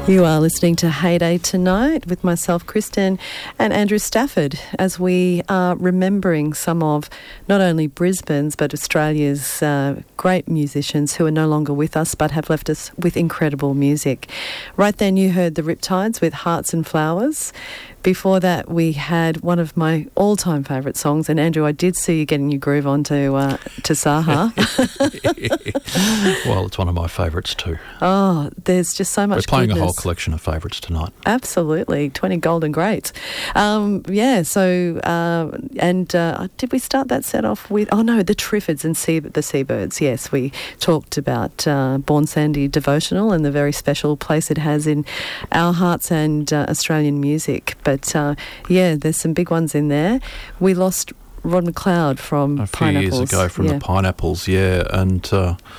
You are listening to Heyday Tonight with myself, Kristen, and Andrew Stafford, as we are remembering some of not only Brisbane's but Australia's great musicians who are no longer with us but have left us with incredible music. Right then you heard the Riptides with Hearts and Flowers. Before that, we had one of my all-time favourite songs, and Andrew, I did see you getting your groove on to Saha. Well, it's one of my favourites too. Oh, there's just so much We're playing goodness. A whole collection of favourites tonight. Absolutely, 20 golden greats. Did we start that set off with, the Triffids and the Seabirds? Yes, we talked about Born Sandy Devotional and the very special place it has in our hearts and Australian music. But there's some big ones in there. We lost Rod McLeod from Pineapples. A few years ago from the Pineapples, and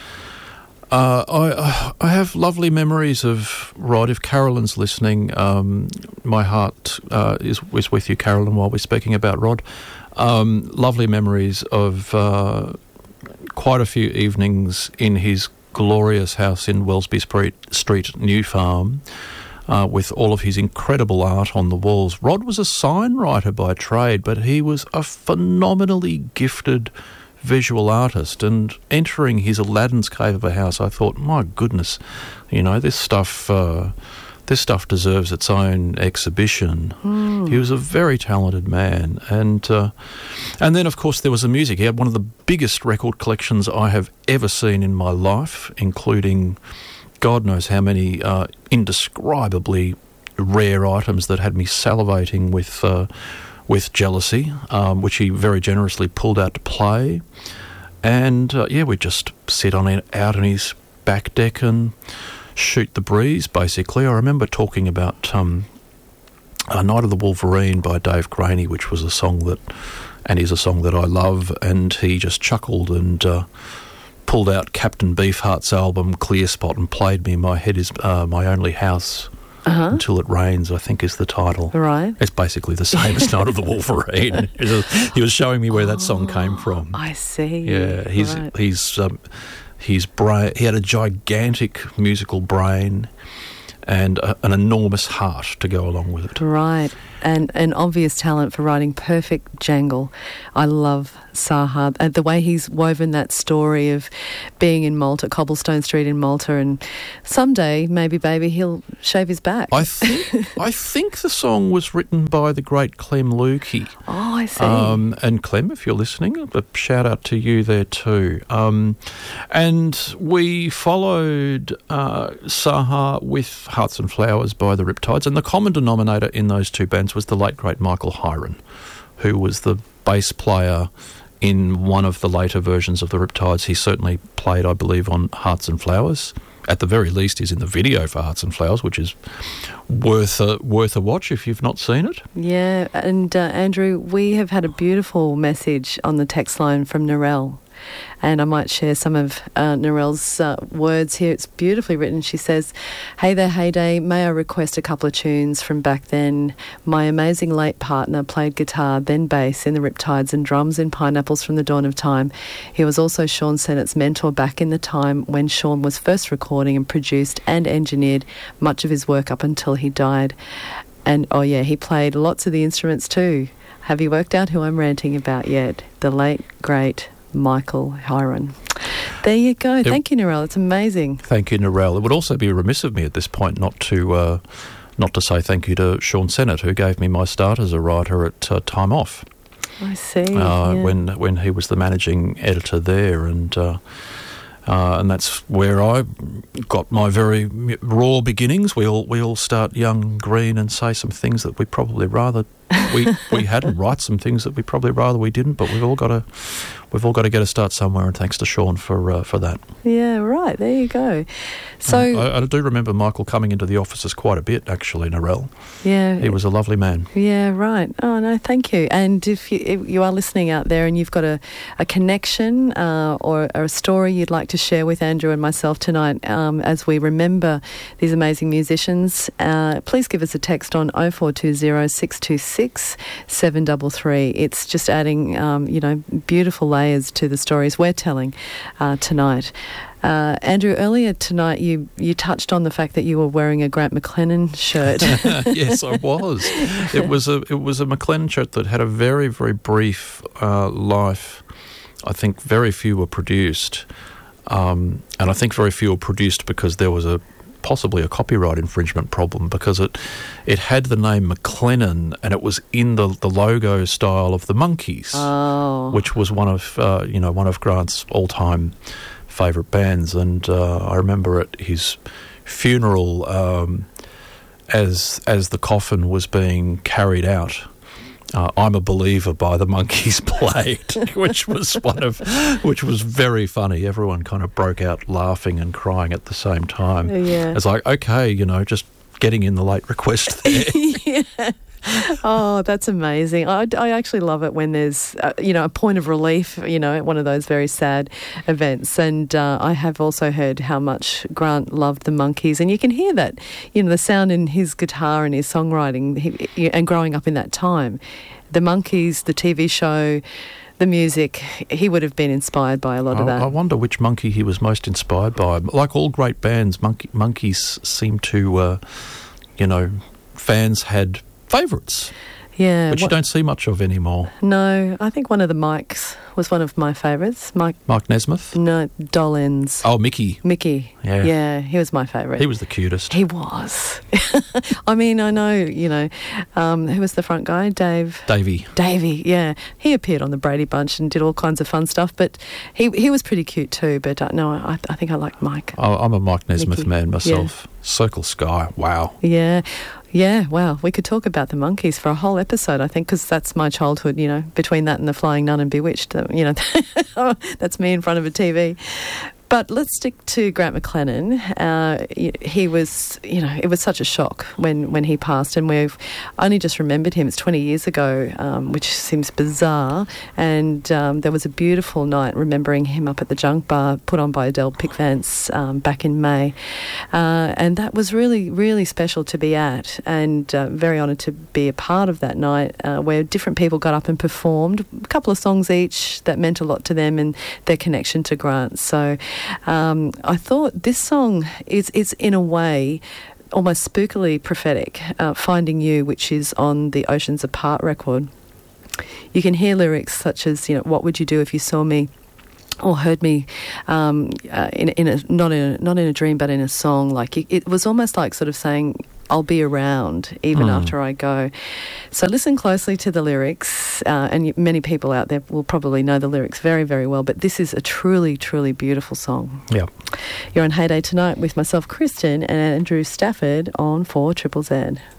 I have lovely memories of Rod. If Carolyn's listening, my heart is with you, Carolyn, while we're speaking about Rod. Lovely memories of quite a few evenings in his glorious house in Wellesby Street, New Farm, with all of his incredible art on the walls. Rod was a sign writer by trade, but he was a phenomenally gifted visual artist, and entering his Aladdin's cave of a house, I thought, my goodness, this stuff deserves its own exhibition. He was a very talented man, and then of course there was the music. He had one of the biggest record collections I have ever seen in my life, including God knows how many indescribably rare items that had me salivating with jealousy, which he very generously pulled out to play. And we'd just sit out on his back deck and shoot the breeze, basically. I remember talking about Night of the Wolverine by Dave Graney, which was a song that is a song that I love, and he just chuckled and pulled out Captain Beefheart's album Clear Spot and played me My Head Is My Only House Until It Rains, I think is the title. Right. It's basically the same as Night of the Wolverine. He was showing me where that song came from. I see. Yeah, his brain, he had a gigantic musical brain and an enormous heart to go along with it. Right, and an obvious talent for writing perfect jangle. I love Saha, the way he's woven that story of being in Malta, Cobblestone Street in Malta, and someday, maybe, baby, he'll shave his back. I think the song was written by the great Clem Lukey. Oh, I see. And Clem, if you're listening, a shout out to you there too. And we followed Saha with Hearts and Flowers by the Riptides, and the common denominator in those two bands was the late great Michael Hyran, who was the bass player in one of the later versions of the Riptides. He certainly played, I believe, on Hearts and Flowers. At the very least, he's in the video for Hearts and Flowers, which is worth a watch if you've not seen it. Yeah, and Andrew, we have had a beautiful message on the text line from Narelle. And I might share some of Narelle's words here. It's beautifully written. She says, "Hey there, Heyday. May I request a couple of tunes from back then? My amazing late partner played guitar, then bass in the Riptides and drums in Pineapples from the dawn of time. He was also Sean Sennett's mentor back in the time when Sean was first recording and produced and engineered much of his work up until he died. And, he played lots of the instruments too. Have you worked out who I'm ranting about yet? The late, great Michael Hyran." There you go. Thank you, Narelle. It's amazing. Thank you, Narelle. It would also be remiss of me at this point not to say thank you to Sean Sennett, who gave me my start as a writer at Time Off. I see. When he was the managing editor there, and that's where I got my very raw beginnings. We all start young, green, and say some things that we probably rather we hadn't, write some things that we probably rather we didn't. But we've all got to get a start somewhere, and thanks to Sean for that. Yeah, right. There you go. So I do remember Michael coming into the offices quite a bit, actually, Narelle. Yeah. He was a lovely man. Yeah, right. Oh, no, thank you. And if you are listening out there and you've got a connection or a story you'd like to share with Andrew and myself tonight as we remember these amazing musicians, please give us a text on 0420 626 733. It's just adding, beautiful layers to the stories we're telling tonight. Andrew, earlier tonight you touched on the fact that you were wearing a Grant McLennan shirt. Yes, I was. It was a McLennan shirt that had a very, very brief life. I think very few were produced, and I think very few were produced because there was possibly a copyright infringement problem, because it had the name McLennan and it was in the logo style of the Monkees, which was one of Grant's all-time favourite bands. And I remember at his funeral, as the coffin was being carried out, "I'm a Believer" by the Monkees played, which was very funny. Everyone kind of broke out laughing and crying at the same time. Yeah. It's like, okay, just getting in the late request there. Yeah. Oh, that's amazing. I actually love it when there's, a point of relief, at one of those very sad events. And I have also heard how much Grant loved the Monkees. And you can hear that, the sound in his guitar and his songwriting and growing up in that time. The Monkees, the TV show, the music, he would have been inspired by a lot of that. I wonder which monkey he was most inspired by. Like all great bands, monkeys seem to, fans had favourites. Yeah. Which you don't see much of anymore. No, I think one of the Mikes was one of my favourites. Mike Nesmith? No, Dolenz. Oh, Mickey. Mickey. Yeah. Yeah, he was my favourite. He was the cutest. He was. I mean, I know, who was the front guy? Davey, yeah. He appeared on the Brady Bunch and did all kinds of fun stuff, but he was pretty cute too. But no, I think I liked Mike. I'm a Mike Nesmith Mickey. Man myself. Yeah. Circle Sky, wow. Yeah. Yeah, wow. We could talk about the Monkees for a whole episode, I think, because that's my childhood, between that and The Flying Nun and Bewitched, that's me in front of a TV. But let's stick to Grant McLennan. He was, it was such a shock when he passed, and we've only just remembered him. It's 20 years ago, which seems bizarre. And there was a beautiful night remembering him up at the Junk Bar, put on by Adele Pickvance back in May. And that was really, really special to be at, and very honoured to be a part of that night, where different people got up and performed a couple of songs each that meant a lot to them and their connection to Grant. So I thought this song is in a way almost spookily prophetic, Finding You, which is on the Oceans Apart record. You can hear lyrics such as, what would you do if you saw me or heard me not in a dream but in a song. Like it was almost like sort of saying, I'll be around even after I go. So listen closely to the lyrics, and many people out there will probably know the lyrics very, very well, but this is a truly, truly beautiful song. Yeah. You're on Heyday tonight with myself, Kristen, and Andrew Stafford on 4ZZZ.